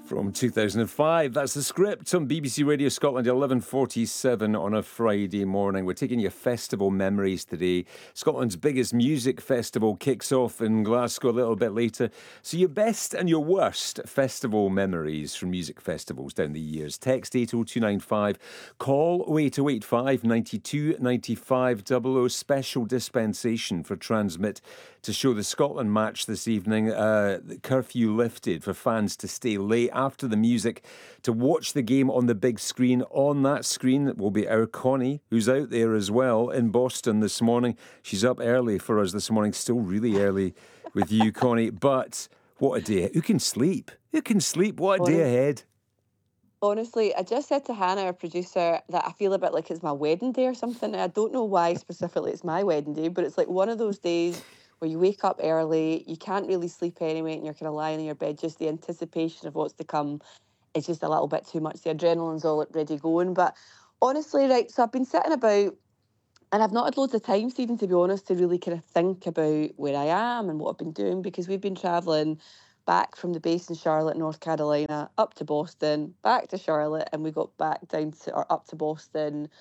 From 2005, that's the script on BBC Radio Scotland, 11:47 on a Friday morning. We're taking your festival memories today. Scotland's biggest music festival kicks off in Glasgow a little bit later. So your best and your worst festival memories from music festivals down the years. Text 80295, call 08085 92 95 00. Special dispensation for Transmit to show the Scotland match this evening. The curfew lifted for fans to stay late after the music to watch the game on the big screen. On that screen will be our Connie, who's out there as well in Boston this morning. She's up early for us this morning, still really early with you, Connie. But what a day. Who can sleep? Who can sleep? What a day ahead. Honestly, I just said to Hannah, our producer, that I feel a bit like it's my wedding day or something. I don't know why specifically it's my wedding day, but it's like one of those days where you wake up early, you can't really sleep anyway, and you're kind of lying in your bed. Just the anticipation of what's to come is just a little bit too much. The adrenaline's already going. But honestly, right, so I've been sitting about, and I've not had loads of time, Stephen, to be honest, to really kind of think about where I am and what I've been doing, because we've been travelling back from the base in Charlotte, North Carolina, up to Boston, back to Charlotte, and we got back down to, or up to Boston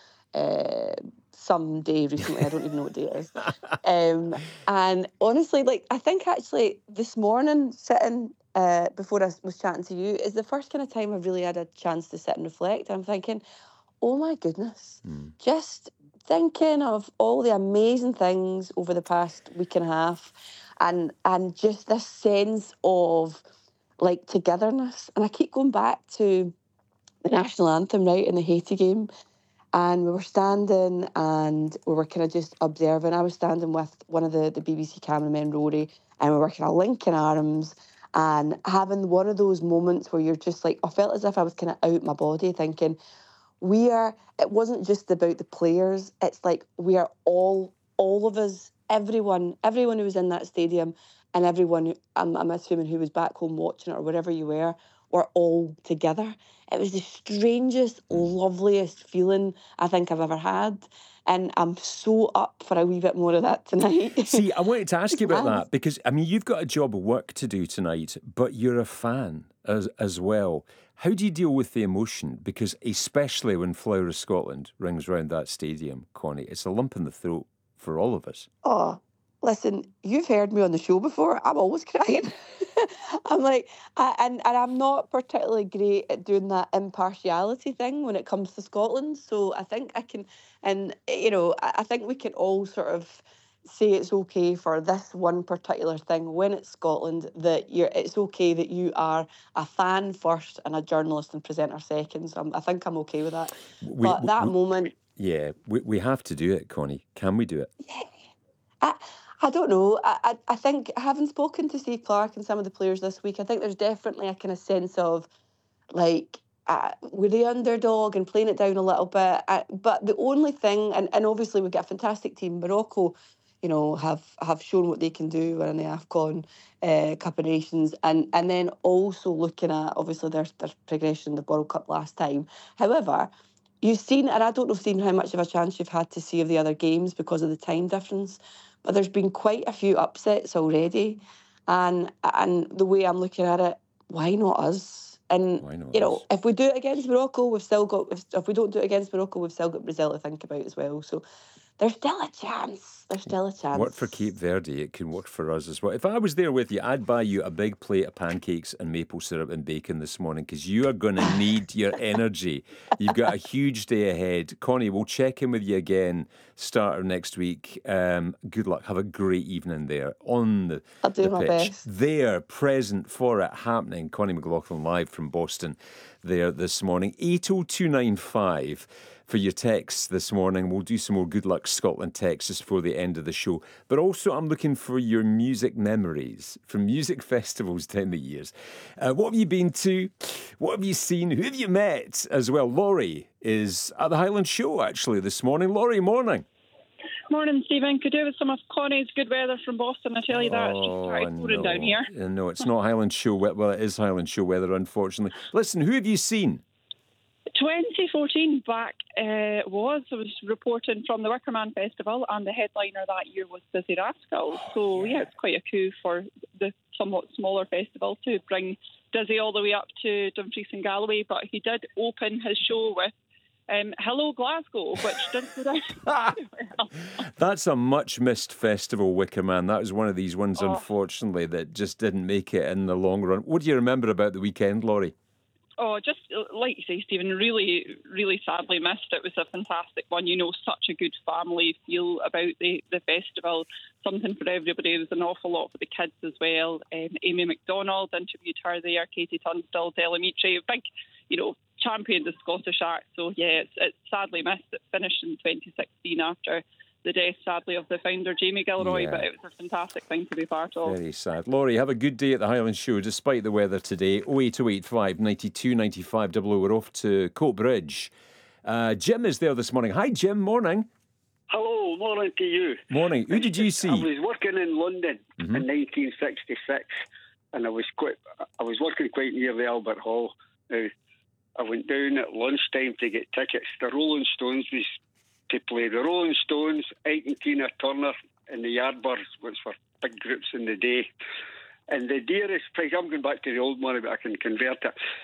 some day recently. I don't even know what day it is. And honestly, like, I think actually this morning, sitting before I was chatting to you, is the first kind of time I've really had a chance to sit and reflect. I'm thinking, oh my goodness, just thinking of all the amazing things over the past week and a half, and just this sense of like togetherness. And I keep going back to the national anthem, right, in the Haiti game. And we were standing and we were kind of just observing. I was standing with one of the BBC cameramen, Rory, and we were kind of linking arms and having one of those moments where you're just like, I felt as if I was kind of out my body thinking, it wasn't just about the players. It's like we are all of us, everyone who was in that stadium and everyone, I'm assuming who was back home watching it or wherever you were all together. It was the strangest, loveliest feeling I think I've ever had. And I'm so up for a wee bit more of that tonight. See, I wanted to ask you about that because, I mean, you've got a job of work to do tonight, but you're a fan as well. How do you deal with the emotion? Because especially when Flower of Scotland rings round that stadium, Connie, it's a lump in the throat for all of us. Oh, listen, you've heard me on the show before. I'm always crying. I'm like, and I'm not particularly great at doing that impartiality thing when it comes to Scotland. So I think I can, and you know, I think we can all sort of say it's okay for this one particular thing when it's Scotland, that it's okay that you are a fan first and a journalist and presenter second. So I think I'm okay with that. But that moment. Yeah, we have to do it, Connie. Can we do it? Yeah. I don't know. I think, having spoken to Steve Clarke and some of the players this week, I think there's definitely a kind of sense of, like, we're the underdog and playing it down a little bit. But the only thing, and obviously we've got a fantastic team. Morocco, you know, have shown what they can do in the AFCON Cup of Nations. And then also looking at, obviously, their progression in the World Cup last time. However, you've seen, and I don't know, Stephen, how much of a chance you've had to see of the other games because of the time difference, but there's been quite a few upsets already. And the way I'm looking at it, why not us? And, you know, if we do it against Morocco, we've still got, if we don't do it against Morocco, we've still got Brazil to think about as well. So there's still a chance. There's still a chance. Work for Cape Verde. It can work for us as well. If I was there with you, I'd buy you a big plate of pancakes and maple syrup and bacon this morning because you are going to need your energy. You've got a huge day ahead. Connie, we'll check in with you again start of next week. Good luck. Have a great evening there on the I'll do my pitch. best. There, present for it, happening. Connie McLaughlin live from Boston there this morning. 80295 for your texts this morning. We'll do some more Good Luck Scotland texts just before the end of the show. But also, I'm looking for your music memories from music festivals down the years. What have you been to? What have you seen? Who have you met as well? Laurie is at the Highland Show, actually, this morning. Laurie, morning. Morning, Stephen. Could do with some of Connie's good weather from Boston. I tell you that. It's just started pouring down here. No, it's not Highland Show weather. Well, it is Highland Show weather, unfortunately. Listen, who have you seen? 2014 back I was reporting from the Wickerman Festival, and the headliner that year was Dizzy Rascals. So, yeah, it's quite a coup for the somewhat smaller festival to bring dizzy all the way up to Dumfries and Galloway, but he did open his show with Hello Glasgow, which didn't go down well. That's a much missed festival, Wicker Man. That was one of these ones, unfortunately, that just didn't make it in the long run. What do you remember about the weekend, Laurie? Oh, just like you say, Stephen, really, really sadly missed. It was a fantastic one. Such a good family feel about the festival. Something for everybody. There was an awful lot for the kids as well. Amy McDonald interviewed her there. Katie Tunstall, Delamitri, big, championed the Scottish act. So, yeah, it's sadly missed. It finished in 2016 after the death, sadly, of the founder, Jamie Gilroy, but it was a fantastic thing to be part of. Very sad. Laurie, have a good day at the Highland Show, despite the weather today. 08085 92 95 00. We're off to Coatbridge. Jim is there this morning. Hi, Jim. Morning. Hello, morning to you. Morning. Who did you see? I was working in London in 1966, and I was working quite near the Albert Hall. Now, I went down at lunchtime to get tickets. The Rolling Stones was to play. The Rolling Stones, Ike and Tina Turner, and the Yardbirds, which were big groups in the day. And the dearest price, I'm going back to the old money, but I can convert it.